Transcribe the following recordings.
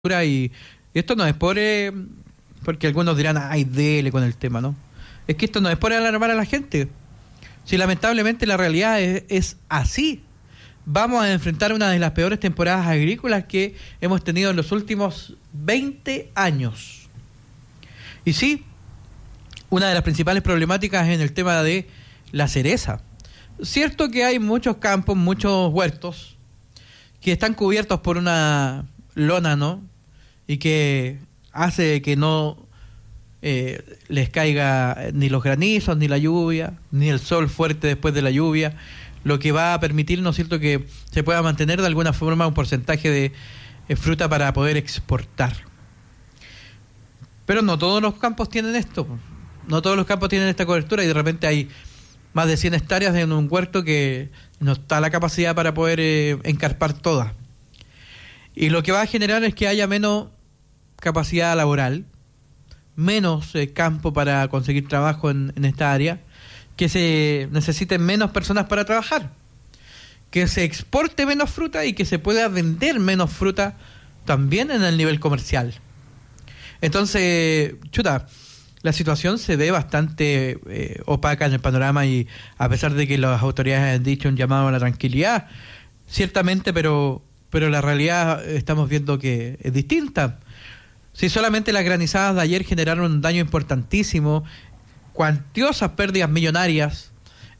y esto no es porque algunos dirán, ay, dele con el tema, ¿no? Es que esto no es por alarmar a la gente. Si lamentablemente la realidad es así. Vamos a enfrentar una de las peores temporadas agrícolas que hemos tenido en los últimos 20 años. Y sí, una de las principales problemáticas es en el tema de la cereza. Cierto que hay muchos campos, muchos huertos, que están cubiertos por una lona, ¿no? Y que hace que no les caiga ni los granizos, ni la lluvia, ni el sol fuerte después de la lluvia, lo que va a permitir, ¿no es cierto?, que se pueda mantener de alguna forma un porcentaje de fruta para poder exportar. Pero no todos los campos tienen esto, no todos los campos tienen esta cobertura, y de repente hay más de 100 hectáreas en un huerto que no está la capacidad para poder encarpar todas. Y lo que va a generar es que haya menos capacidad laboral, menos campo para conseguir trabajo en esta área, que se necesiten menos personas para trabajar, que se exporte menos fruta y que se pueda vender menos fruta también en el nivel comercial. Entonces, la situación se ve bastante opaca en el panorama, y a pesar de que las autoridades han dicho un llamado a la tranquilidad, ciertamente, pero la realidad estamos viendo que es distinta. Si solamente las granizadas de ayer generaron un daño importantísimo, cuantiosas pérdidas millonarias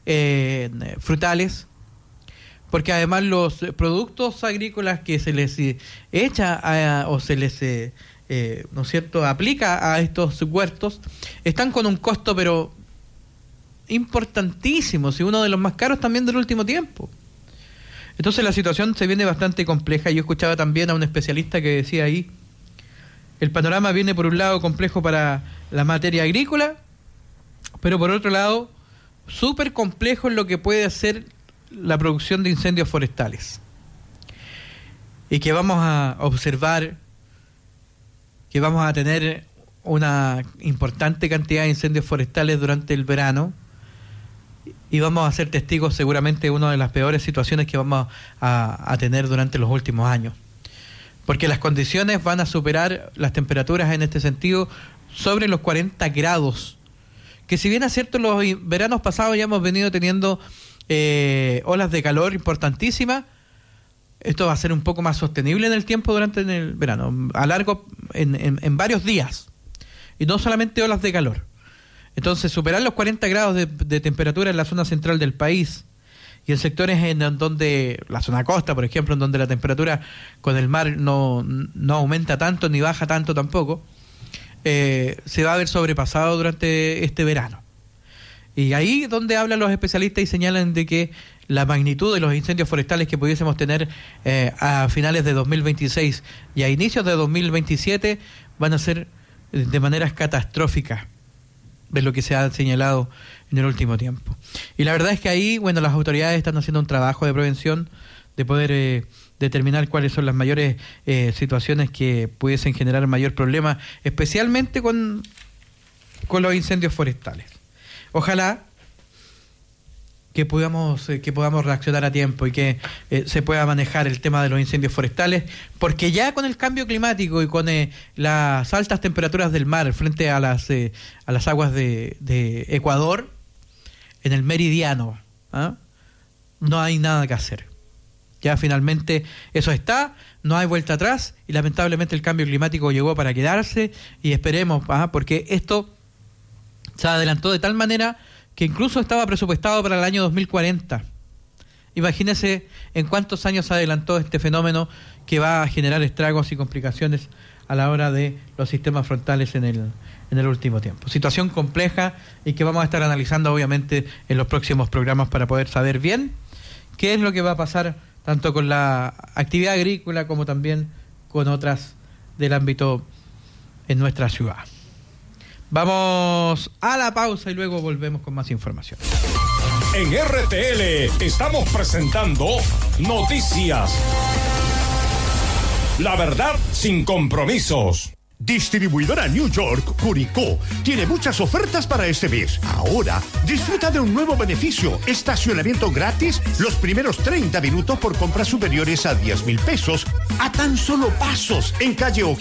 frutales, porque además los productos agrícolas que se les echa o se les ¿no es cierto?, aplica a estos huertos, están con un costo pero importantísimo, y uno de los más caros también del último tiempo. Entonces la situación se viene bastante compleja. Yo escuchaba también a un especialista que decía ahí, el panorama viene por un lado complejo para la materia agrícola, pero por otro lado súper complejo en lo que puede ser la producción de incendios forestales, y que vamos a observar que vamos a tener una importante cantidad de incendios forestales durante el verano, y vamos a ser testigos seguramente de una de las peores situaciones que vamos a tener durante los últimos años, porque las condiciones van a superar las temperaturas en este sentido sobre los 40 grados, que si bien es cierto, los veranos pasados ya hemos venido teniendo olas de calor importantísimas, esto va a ser un poco más sostenible en el tiempo durante el verano, a largo, en varios días, y no solamente olas de calor. Entonces, superar los 40 grados de temperatura en la zona central del país y en sectores en donde, la zona costa, por ejemplo, en donde la temperatura con el mar no aumenta tanto ni baja tanto tampoco, se va a ver sobrepasado durante este verano. Y ahí es donde hablan los especialistas y señalan de que la magnitud de los incendios forestales que pudiésemos tener a finales de 2026 y a inicios de 2027 van a ser de maneras catastróficas, de lo que se ha señalado en el último tiempo. Y la verdad es que ahí, bueno, las autoridades están haciendo un trabajo de prevención, de poder determinar cuáles son las mayores situaciones que pudiesen generar mayor problema, especialmente con los incendios forestales. Ojalá que podamos reaccionar a tiempo y que se pueda manejar el tema de los incendios forestales, porque ya con el cambio climático y con las altas temperaturas del mar frente a las aguas de Ecuador, en el meridiano, no hay nada que hacer. Ya finalmente eso está, no hay vuelta atrás, y lamentablemente el cambio climático llegó para quedarse, y esperemos, porque esto se adelantó de tal manera que incluso estaba presupuestado para el año 2040. Imagínense en cuántos años se adelantó este fenómeno que va a generar estragos y complicaciones a la hora de los sistemas frontales en el último tiempo. Situación compleja, y que vamos a estar analizando obviamente en los próximos programas para poder saber bien qué es lo que va a pasar tanto con la actividad agrícola como también con otras del ámbito en nuestra ciudad. Vamos a la pausa y luego volvemos con más información. En RTL estamos presentando Noticias. La verdad sin compromisos. Distribuidora New York, Curicó, tiene muchas ofertas para este mes. Ahora, disfruta de un nuevo beneficio, estacionamiento gratis los primeros 30 minutos por compras superiores a 10,000 pesos, a tan solo pasos en calle O'Higgins